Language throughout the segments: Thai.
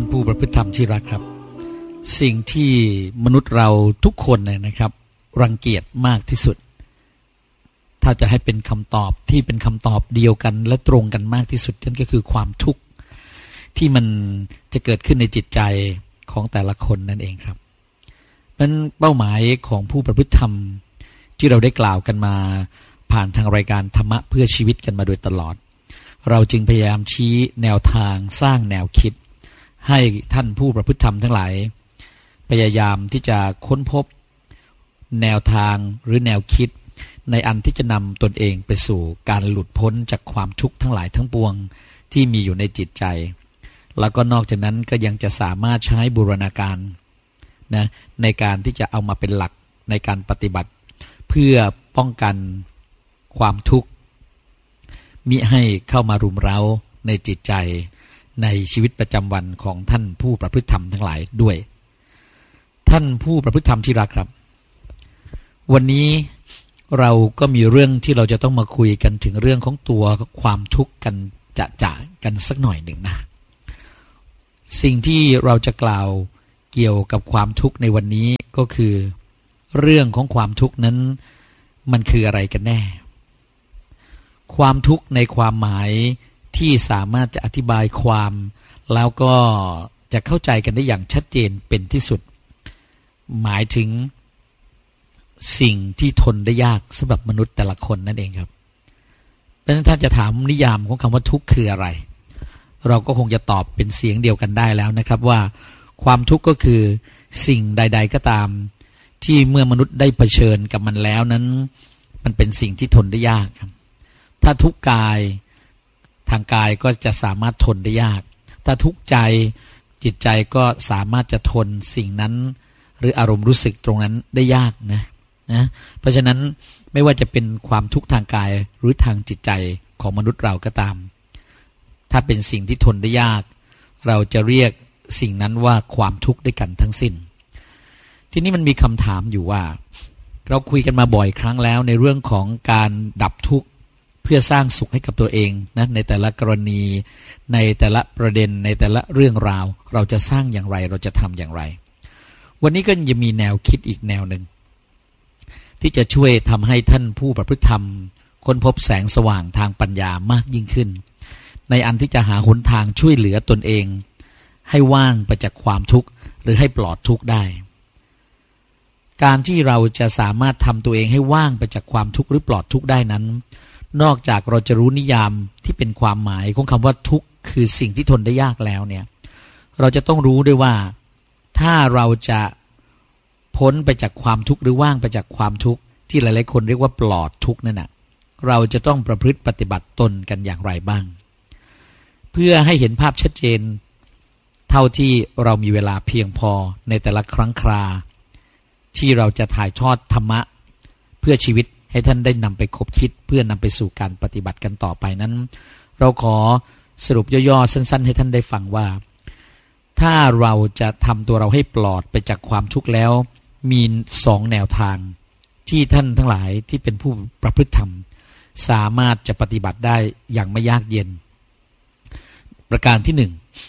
ผู้ประพฤติธรรมที่รักครับสิ่งที่มนุษย์เราทุกคนเนี่ยนะครับรังเกียจมากที่สุดถ้าจะให้เป็นคำตอบที่เป็นคำตอบเดียวกันและตรงกันมากที่สุดนั่นก็คือความทุกข์ที่มันจะเกิดขึ้นในจิตใจของแต่ละคนนั่นเองครับนั้นเป้าหมายของผู้ประพฤติธรรมที่เราได้กล่าวกันมาผ่านทางรายการธรรมะเพื่อชีวิตกันมาโดยตลอดเราจึงพยายามชี้แนวทางสร้างแนวคิดให้ท่านผู้ประพฤติธรรมทั้งหลายพยายามที่จะค้นพบแนวทางหรือแนวคิดในอันที่จะนำตนเองไปสู่การหลุดพ้นจากความทุกข์ทั้งหลายทั้งปวงที่มีอยู่ในจิตใจแล้วก็นอกจากนั้นก็ยังจะสามารถใช้บูรณาการนะในการที่จะเอามาเป็นหลักในการปฏิบัติเพื่อป้องกันความทุกข์มิให้เข้ามารุมเร้าในจิตใจในชีวิตประจำวันของท่านผู้ประพฤติธรรมทั้งหลายด้วยท่านผู้ประพฤติธรรมที่รักครับวันนี้เราก็มีเรื่องที่เราจะต้องมาคุยกันถึงเรื่องของตัวความทุกข์กันจะกันสักหน่อยหนึ่งนะสิ่งที่เราจะกล่าวเกี่ยวกับความทุกข์ในวันนี้ก็คือเรื่องของความทุกข์นั้นมันคืออะไรกันแน่ความทุกข์ในความหมายที่สามารถจะอธิบายความแล้วก็จะเข้าใจกันได้อย่างชัดเจนเป็นที่สุดหมายถึงสิ่งที่ทนได้ยากสำหรับมนุษย์แต่ละคนนั่นเองครับเพราะฉะนั้นถ้าจะถามนิยามของคำว่าทุกข์คืออะไรเราก็คงจะตอบเป็นเสียงเดียวกันได้แล้วนะครับว่าความทุกข์ก็คือสิ่งใดๆก็ตามที่เมื่อมนุษย์ได้เผชิญกับมันแล้วนั้นมันเป็นสิ่งที่ทนได้ยากครับถ้าทุกข์กายทางกายก็จะสามารถทนได้ยากถ้าทุกข์ใจจิตใจก็สามารถจะทนสิ่งนั้นหรืออารมณ์รู้สึกตรงนั้นได้ยากนะเพราะฉะนั้นไม่ว่าจะเป็นความทุกข์ทางกายหรือทางจิตใจของมนุษย์เราก็ตามถ้าเป็นสิ่งที่ทนได้ยากเราจะเรียกสิ่งนั้นว่าความทุกข์ด้วยกันทั้งสิ้นทีนี้มันมีคำถามอยู่ว่าเราคุยกันมาบ่อยครั้งแล้วในเรื่องของการดับทุกข์เพื่อสร้างสุขให้กับตัวเองนะในแต่ละกรณีในแต่ละประเด็นในแต่ละเรื่องราวเราจะสร้างอย่างไรเราจะทำอย่างไรวันนี้ก็จะมีแนวคิดอีกแนวหนึ่งที่จะช่วยทำให้ท่านผู้ประพฤติธรรมค้นพบแสงสว่างทางปัญญามากยิ่งขึ้นในอันที่จะหาหนทางช่วยเหลือตนเองให้ว่างไปจากความทุกข์หรือให้ปลอดทุกข์ได้การที่เราจะสามารถทำตัวเองให้ว่างไปจากความทุกข์หรือปลอดทุกข์ได้นั้นนอกจากเราจะรู้นิยามที่เป็นความหมายของคำว่าทุกข์คือสิ่งที่ทนได้ยากแล้วเนี่ยเราจะต้องรู้ด้วยว่าถ้าเราจะพ้นไปจากความทุกข์หรือว่างไปจากความทุกข์ที่หลายๆคนเรียกว่าปลอดทุกข์นั่นน่ะเราจะต้องประพฤติปฏิบัติตนกันอย่างไรบ้างเพื่อให้เห็นภาพชัดเจนเท่าที่เรามีเวลาเพียงพอในแต่ละครั้งคราที่เราจะถ่ายทอดธรรมะเพื่อชีวิตให้ท่านได้นำไปคบคิดเพื่อนำไปสู่การปฏิบัติกันต่อไปนั้นเราขอสรุปย่อๆสั้นๆให้ท่านได้ฟังว่าถ้าเราจะทำตัวเราให้ปลอดไปจากความทุกข์แล้วมี2แนวทางที่ท่านทั้งหลายที่เป็นผู้ประพฤติธรรมสามารถจะปฏิบัติได้อย่างไม่ยากเย็นประการที่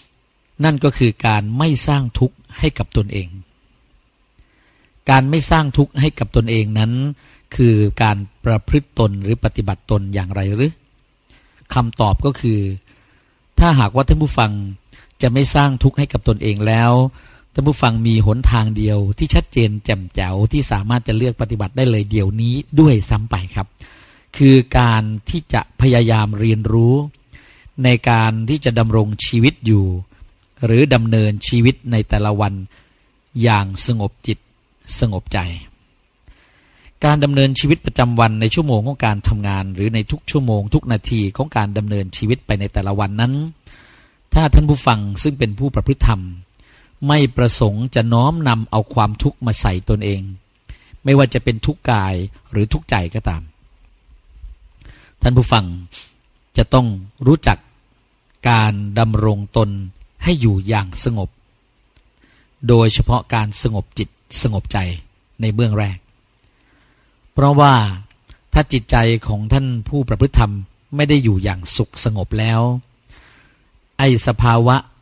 1นั่นก็คือการไม่สร้างทุกข์ให้กับตนเองการไม่สร้างทุกข์ให้กับตนเองนั้นคือการประพฤติตนหรือปฏิบัติตนอย่างไรหรือคำตอบก็คือถ้าหากว่าท่านผู้ฟังจะไม่สร้างทุกข์ให้กับตนเองแล้วท่านผู้ฟังมีหนทางเดียวที่ชัดเจนแจ่มแจ๋วที่สามารถจะเลือกปฏิบัติได้เลยเดี๋ยวนี้ด้วยซ้ำไปครับคือการที่จะพยายามเรียนรู้ในการที่จะดำรงชีวิตอยู่หรือดำเนินชีวิตในแต่ละวันอย่างสงบจิตสงบใจการดำเนินชีวิตประจำวันในชั่วโมงของการทำงานหรือในทุกชั่วโมงทุกนาทีของการดำเนินชีวิตไปในแต่ละวันนั้นถ้าท่านผู้ฟังซึ่งเป็นผู้ประพฤติธรรมไม่ประสงค์จะน้อมนำเอาความทุกข์มาใส่ตนเองไม่ว่าจะเป็นทุกข์กายหรือทุกข์ใจก็ตามท่านผู้ฟังจะต้องรู้จักการดำรงตนให้อยู่อย่างสงบโดยเฉพาะการสงบจิตสงบใจในเบื้องแรกเพราะว่าถ้าจิตใจของท่านผู้ประพฤติธรรมไม่ได้อยู่อย่างสุขสงบแล้วไอ้สภาวะ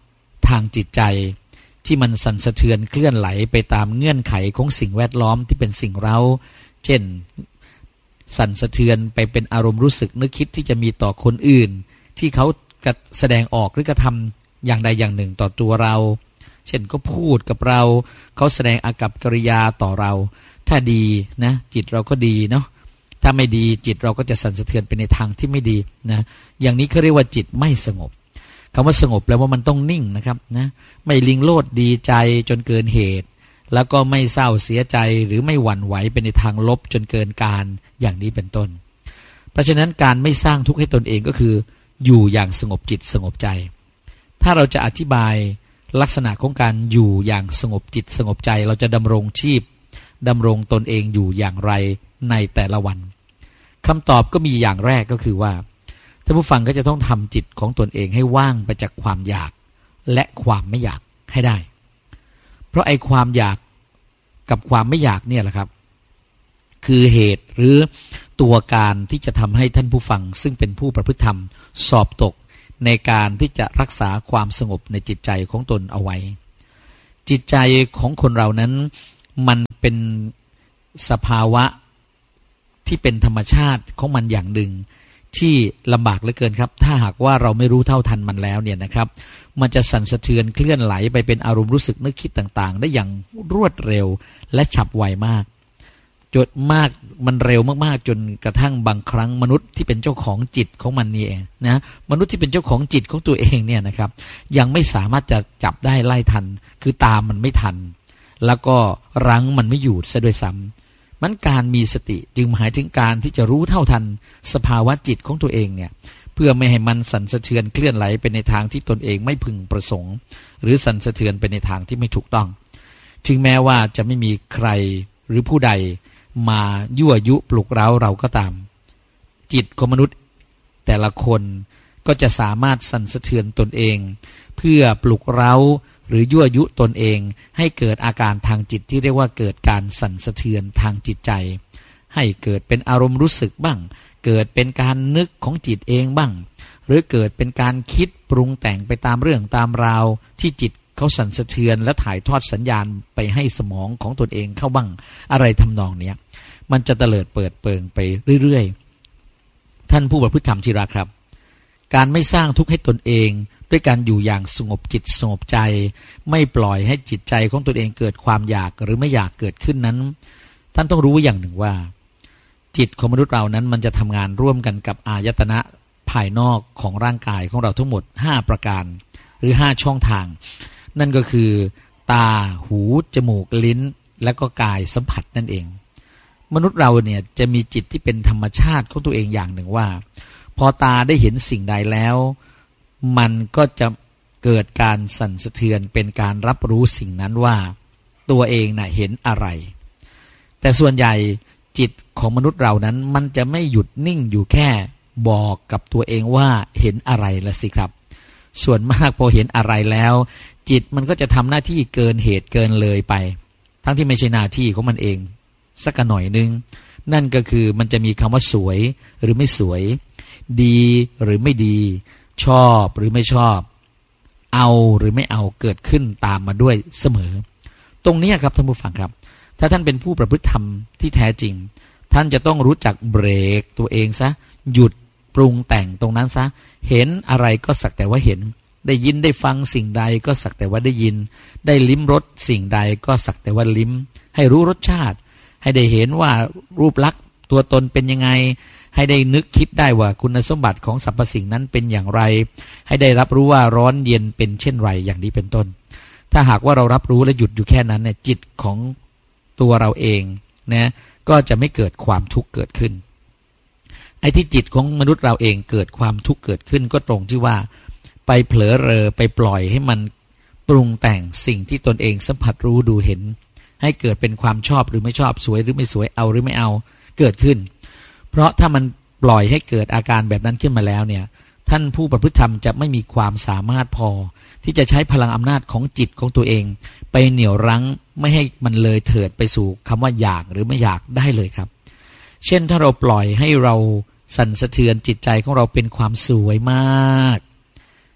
ทางจิตใจที่มันสั่นสะเทือนเคลื่อนไหลไปตามเงื่อนไขของสิ่งแวดล้อมที่เป็นสิ่งเร้าเช่นสั่นสะเทือนไปเป็นอารมณ์รู้สึกนึกคิดที่จะมีต่อคนอื่นที่เขาแสดงออกหรือกระทำอย่างใดอย่างหนึ่งต่อตัวเราเช่นก็พูดกับเราเขาแสดงอากัปกิริยาต่อเราถ้าดีนะจิตเราก็ดีเนาะถ้าไม่ดีจิตเราก็จะสั่นสะเทือนไปในทางที่ไม่ดีนะอย่างนี้เขาเรียกว่าจิตไม่สงบคำว่าสงบแปลว่ามันต้องนิ่งนะครับนะไม่ลิงโลดดีใจจนเกินเหตุแล้วก็ไม่เศร้าเสียใจหรือไม่หวั่นไหวไปในทางลบจนเกินการอย่างนี้เป็นต้นเพราะฉะนั้นการไม่สร้างทุกข์ให้ตนเองก็คืออยู่อย่างสงบจิตสงบใจถ้าเราจะอธิบายลักษณะของการอยู่อย่างสงบจิตสงบใจเราจะดำรงชีพดำรงตนเองอยู่อย่างไรในแต่ละวันคำตอบก็มีอย่างแรกก็คือว่าท่านผู้ฟังก็จะต้องทำจิตของตนเองให้ว่างไปจากความอยากและความไม่อยากให้ได้เพราะไอ้ความอยากกับความไม่อยากเนี่ยแหละครับคือเหตุหรือตัวการที่จะทำให้ท่านผู้ฟังซึ่งเป็นผู้ประพฤติธรรมสอบตกในการที่จะรักษาความสงบในจิตใจของตนเอาไว้จิตใจของคนเรานั้นมันเป็นสภาวะที่เป็นธรรมชาติของมันอย่างหนึ่งที่ลำบากเหลือเกินครับถ้าหากว่าเราไม่รู้เท่าทันมันแล้วเนี่ยนะครับมันจะสั่นสะเทือนเคลื่อนไหลไปเป็นอารมณ์รู้สึกนึกคิดต่างๆได้อย่างรวดเร็วและฉับไวมากจนมากมันเร็วมากๆจนกระทั่งบางครั้งมนุษย์ที่เป็นเจ้าของจิตของมันนี่เองนะมนุษย์ที่เป็นเจ้าของจิตของตัวเองเนี่ยนะครับยังไม่สามารถจะจับได้ไล่ทันคือตามมันไม่ทันแล้วก็รั้งมันไม่อยู่ซะด้วยซ้ำมันการมีสติจึงหมายถึงการที่จะรู้เท่าทันสภาวะจิตของตัวเองเนี่ยเพื่อไม่ให้มันสั่นสะเทือนเคลื่อนไหลไปในทางที่ตนเองไม่พึงประสงค์หรือสั่นสะเทือนไปในทางที่ไม่ถูกต้องถึงแม้ว่าจะไม่มีใครหรือผู้ใดมายั่วยุปลุกเร้าเราก็ตามจิตของมนุษย์แต่ละคนก็จะสามารถสั่นสะเทือนตนเองเพื่อปลุกเร้าหรือยั่วยุตนเองให้เกิดอาการทางจิตที่เรียกว่าเกิดการสั่นสะเทือนทางจิตใจให้เกิดเป็นอารมณ์รู้สึกบ้างเกิดเป็นการนึกของจิตเองบ้างหรือเกิดเป็นการคิดปรุงแต่งไปตามเรื่องตามราวที่จิตเขาสั่นสะเทือนและถ่ายทอดสัญญาณไปให้สมองของตนเองเข้าบ้างอะไรทำนองเนี้ยมันจะเตลิดเปิดเปิงไปเรื่อยๆท่านผู้ประพฤติธรรมที่รักครับการไม่สร้างทุกข์ให้ตนเองด้วยการอยู่อย่างสงบจิตสงบใจไม่ปล่อยให้จิตใจของตนเองเกิดความอยากหรือไม่อยากเกิดขึ้นนั้นท่านต้องรู้อย่างหนึ่งว่าจิตของมนุษย์เรานั้นมันจะทำงานร่วมกันกับอายตนะภายนอกของร่างกายของเราทั้งหมด5ประการหรือ5ช่องทางนั่นก็คือตาหูจมูกลิ้นและก็กายสัมผัสนั่นเองมนุษย์เราเนี่ยจะมีจิตที่เป็นธรรมชาติของตัวเองอย่างหนึ่งว่าพอตาได้เห็นสิ่งใดแล้วมันก็จะเกิดการสั่นสะเทือนเป็นการรับรู้สิ่งนั้นว่าตัวเองน่ะเห็นอะไรแต่ส่วนใหญ่จิตของมนุษย์เรานั้นมันจะไม่หยุดนิ่งอยู่แค่บอกกับตัวเองว่าเห็นอะไรละสิครับส่วนมากพอเห็นอะไรแล้วจิตมันก็จะทำหน้าที่เกินเหตุเกินเลยไปทั้งที่ไม่ใช่หน้าที่ของมันเองสักหน่อยนึงนั่นก็คือมันจะมีคำว่าสวยหรือไม่สวยดีหรือไม่ดีชอบหรือไม่ชอบเอาหรือไม่เอาเกิดขึ้นตามมาด้วยเสมอตรงนี้ครับท่านผู้ฟังครับถ้าท่านเป็นผู้ประพฤติธรรมที่แท้จริงท่านจะต้องรู้จักเบรกตัวเองซะหยุดปรุงแต่งตรงนั้นซะเห็นอะไรก็สักแต่ว่าเห็นได้ยินได้ฟังสิ่งใดก็สักแต่ว่าได้ยินได้ลิ้มรสสิ่งใดก็สักแต่ว่าลิ้มให้รู้รสชาติให้ได้เห็นว่ารูปลักษณ์ตัวตนเป็นยังไงให้ได้นึกคิดได้ว่าคุณสมบัติของสรรพสิ่งนั้นเป็นอย่างไรให้ได้รับรู้ว่าร้อนเย็นเป็นเช่นไรอย่างนี้เป็นต้นถ้าหากว่าเรารับรู้และหยุดอยู่แค่นั้นเนี่ยจิตของตัวเราเองนะก็จะไม่เกิดความทุกข์เกิดขึ้นไอ้ที่จิตของมนุษย์เราเองเกิดความทุกข์เกิดขึ้นก็ตรงที่ว่าไปเผลอเรอไปปล่อยให้มันปรุงแต่งสิ่งที่ตนเองสัมผัสรู้ดูเห็นให้เกิดเป็นความชอบหรือไม่ชอบสวยหรือไม่สวยเอาหรือไม่เอาเกิดขึ้นเพราะถ้ามันปล่อยให้เกิดอาการแบบนั้นขึ้นมาแล้วเนี่ยท่านผู้ประพฤติธรรมจะไม่มีความสามารถพอที่จะใช้พลังอำนาจของจิตของตัวเองไปเหนี่ยวรั้งไม่ให้มันเลยเถิดไปสู่คำว่าอยากหรือไม่อยากได้เลยครับเช่นถ้าเราปล่อยให้เราสั่นสะเทือนจิตใจของเราเป็นความสวยมาก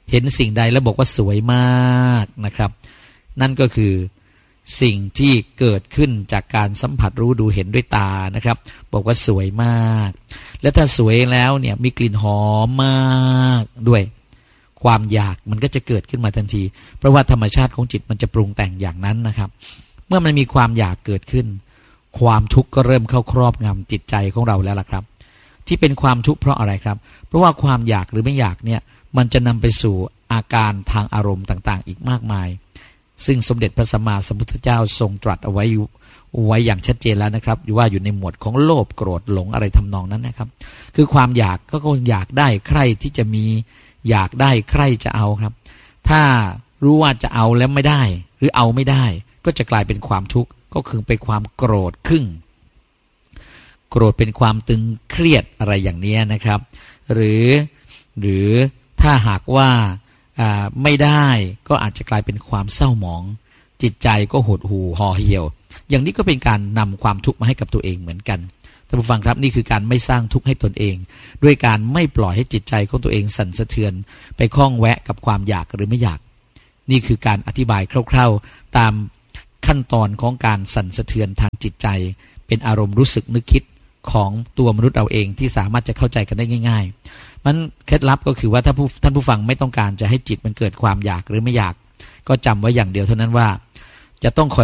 เห็นสิ่งใดแล้วบอกว่าสวยมากนะครับนั่นก็คือสิ่งที่เกิดขึ้นจากการสัมผัสรู้ดูเห็นด้วยตานะครับบอกว่าสวยมากและถ้าสวยแล้วเนี่ยมีกลิ่นหอมมากด้วยความอยากมันก็จะเกิดขึ้นมาทันทีเพราะว่าธรรมชาติของจิตมันจะปรุงแต่งอย่างนั้นนะครับเมื่อมันมีความอยากเกิดขึ้นความทุกข์ก็เริ่มเข้าครอบงำจิตใจของเราแล้วล่ะครับที่เป็นความทุกข์เพราะอะไรครับเพราะว่าความอยากหรือไม่อยากเนี่ยมันจะนำไปสู่อาการทางอารมณ์ต่างๆอีกมากมายซึ่งสมเด็จพระสัมมาสัมพุทธเจ้าทรงตรัสเอาไว้อย่างชัดเจนแล้วนะครับว่าอยู่ในหมวดของโลภโกรธหลงอะไรทำนองนั้นนะครับคือความอยากก็คงอยากได้ใครที่จะมีอยากได้ใครจะเอาครับถ้ารู้ว่าจะเอาแล้วไม่ได้หรือเอาไม่ได้ก็จะกลายเป็นความทุกข์ก็คือเป็นความโกรธขึ้นโกรธเป็นความตึงเครียดอะไรอย่างนี้นะครับหรือถ้าหากว่าไม่ได้ก็อาจจะกลายเป็นความเศร้าหมองจิตใจก็หดหู่ห่อเหี่ยวอย่างนี้ก็เป็นการนำความทุกข์มาให้กับตัวเองเหมือนกันท่านผู้ฟังครับนี่คือการไม่สร้างทุกข์ให้ตนเองด้วยการไม่ปล่อยให้จิตใจของตัวเองสั่นสะเทือนไปคล้องแวะกับความอยากหรือไม่อยากนี่คือการอธิบายคร่าวๆตามขั้นตอนของการสั่นสะเทือนทางจิตใจเป็นอารมณ์รู้สึกนึกคิดของตัวมนุษย์เราเองที่สามารถจะเข้าใจกันได้ง่ายๆมันเคล็ดลับก็คือว่าถ้าท่านผู้ฟังไม่ต้องการจะให้จิตมันเกิดความอยากหรือไม่อยากก็จำไว้อย่างเดียวเท่านั้นว่าจะต้องคอย